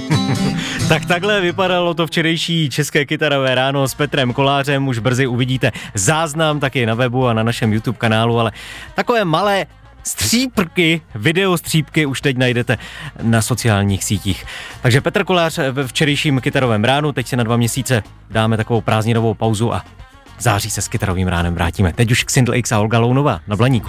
Tak takhle vypadalo to včerejší české kytarové ráno s Petrem Kolářem. Už brzy uvidíte záznam taky na webu a na našem YouTube kanálu, ale takové malé stříprky, videostřípky už teď najdete na sociálních sítích. Takže Petr Kolář ve včerejším kytarovém ránu, teď si na 2 měsíce dáme takovou prázdninovou pauzu a v září se s kytarovým ránem vrátíme. Teď už k Sindl X a Olga Lounová na Blaníku.